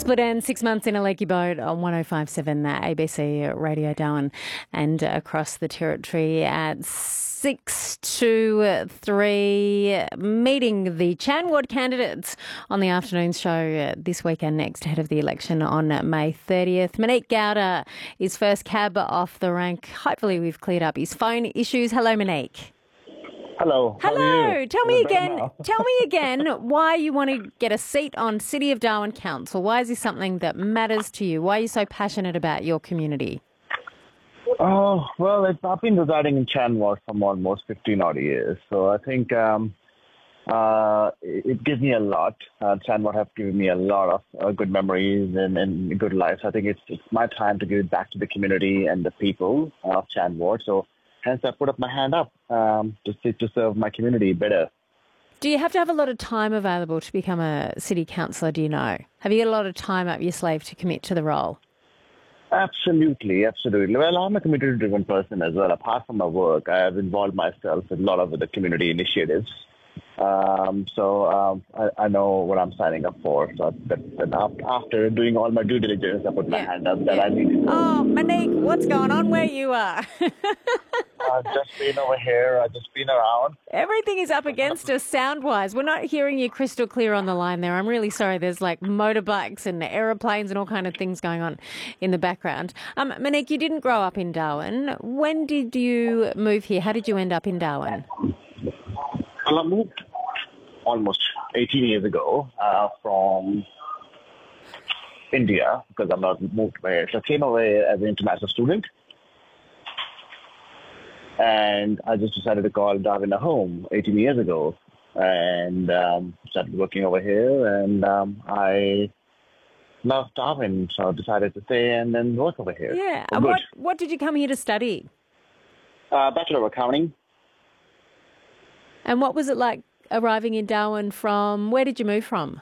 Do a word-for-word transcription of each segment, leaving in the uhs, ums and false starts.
Split End, six months in a leaky boat on one oh five point seven A B C Radio Darwin and across the territory at six to three, meeting the Chan Ward candidates on the afternoon show this weekend next ahead of the election on May thirtieth. Monique Gowda is first cab off the rank. Hopefully we've cleared up his phone issues. Hello, Monique. Hello. How Hello. are you? Tell me You're better again. now. Tell me again why you want to get a seat on City of Darwin Council. Why is this something that matters to you? Why are you so passionate about your community? Oh, well, it's, I've been residing in Chan Ward for almost fifteen odd years. So I think um, uh, it, it gives me a lot. Uh, Chan Ward have given me a lot of uh, good memories and, and good life. So I think it's, it's my time to give it back to the community and the people of Chan Ward. So hence I put up my hand up um, to, to serve my community better. Do you have to have a lot of time available to become a city councillor, do you know? Have you got a lot of time up your sleeve to commit to the role? Absolutely, absolutely. Well, I'm a community-driven person as well. Apart from my work, I have involved myself in a lot of the community initiatives. Um, so um, I, I know what I'm signing up for. So that, that after doing all my due diligence, I put my Yeah. hand up that Yeah. I need to. Oh, Monique, what's going on where you are? I've just been over here. I've just been around. Everything is up against us sound-wise. We're not hearing you crystal clear on the line there. I'm really sorry. There's like motorbikes and aeroplanes and all kind of things going on in the background. Um, Monique, you didn't grow up in Darwin. When did you move here? How did you end up in Darwin? Well, I moved almost eighteen years ago uh, from India because I'm not moved away. So I came away as an international student. And I just decided to call Darwin a home eighteen years ago and um, started working over here. And um, I love Darwin, so I decided to stay and then work over here. Yeah. For And good. what, what did you come here to study? Uh, Bachelor of Accounting. And what was it like arriving in Darwin from, where did you move from?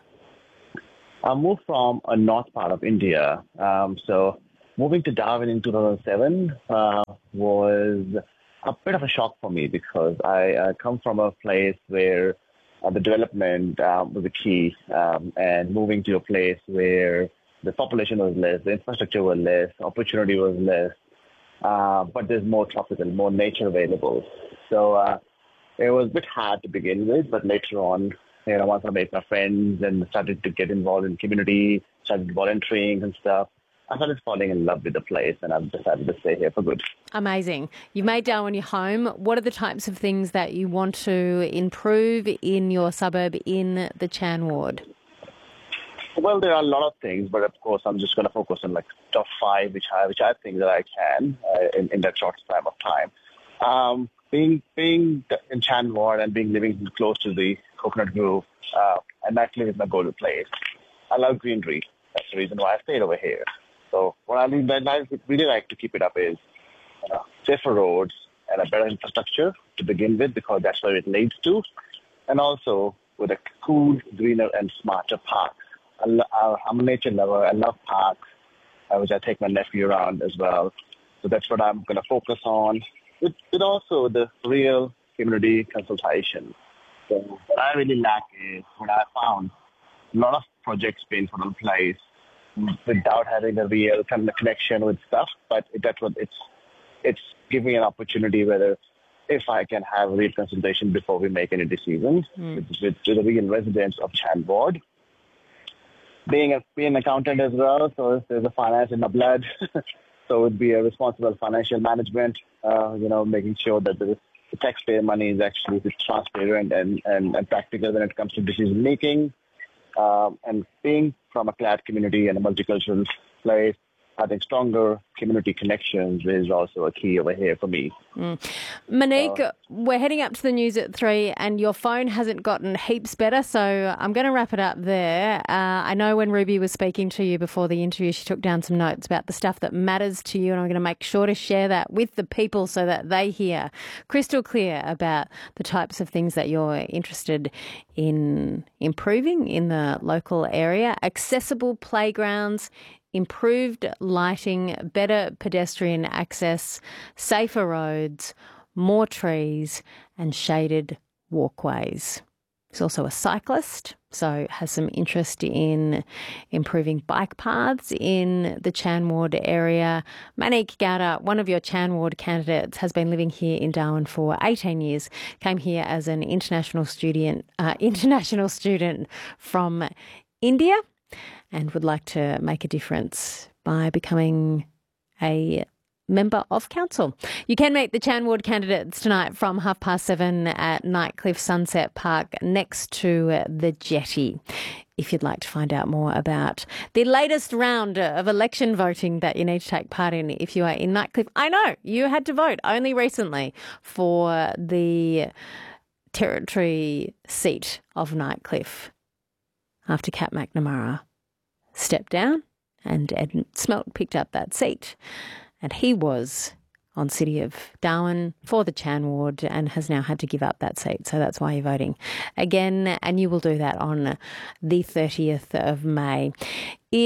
I moved from a north part of India. Um, so moving to Darwin in two thousand seven uh, was a bit of a shock for me because I uh, come from a place where uh, the development um, was the key, um, and moving to a place where the population was less, the infrastructure was less, opportunity was less, uh, but there's more tropical, more nature available. So uh, it was a bit hard to begin with, but later on, you know, once I made my friends and started to get involved in community, started volunteering and stuff, I started falling in love with the place, and I've decided to stay here for good. Amazing. You've made Darwin your home. What are the types of things that you want to improve in your suburb in the Chan Ward? Well, there are a lot of things, but of course, I'm just going to focus on like top five, which I which I think that I can uh, in, in that short span of time. Um, being being in Chan Ward and being living close to the Coconut Grove, uh, and actually is my go-to place. I love greenery. That's the reason why I stayed over here. So what I really, I really like to keep it up is uh, safer roads and a better infrastructure to begin with, because that's where it leads to, and also with a cool, greener and smarter park. I lo- I'm a nature lover. I love parks, uh, which I take my nephew around as well. So that's what I'm going to focus on, with, with also the real community consultation. So what I really lack is what I found, a lot of projects being put in place without having a real kind of connection with stuff, but that's what it's it's giving an opportunity whether if I can have a real consultation before we make any decisions mm. with, with, with the real residents of Chan Ward. Being a being an accountant as well, so there's a finance in my blood, so it would be a responsible financial management, uh, you know, making sure that the, the taxpayer money is actually transparent and, and, and practical when it comes to decision making. Um, and being from a clad community and a multicultural place, I think stronger community connections is also a key over here for me. Mm. Monique, uh, we're heading up to the news at three and your phone hasn't gotten heaps better, so I'm going to wrap it up there. Uh, I know when Ruby was speaking to you before the interview, she took down some notes about the stuff that matters to you, and I'm going to make sure to share that with the people so that they hear crystal clear about the types of things that you're interested in improving in the local area. Accessible playgrounds, improved lighting, better pedestrian access, safer roads, more trees and shaded walkways. He's also a cyclist, so has some interest in improving bike paths in the Chan Ward area. Manik Gowda, one of your Chan Ward candidates, has been living here in Darwin for eighteen years, came here as an international student, uh, international student from India, and would like to make a difference by becoming a member of council. You can meet the Chan Ward candidates tonight from half past seven at Nightcliff Sunset Park next to the jetty. If you'd like to find out more about the latest round of election voting that you need to take part in if you are in Nightcliff. I know you had to vote only recently for the territory seat of Nightcliff after Kat McNamara stepped down and Ed Smelt picked up that seat. And he was on City of Darwin for the Chan Ward and has now had to give up that seat. So that's why you're voting again. And you will do that on the thirtieth of May.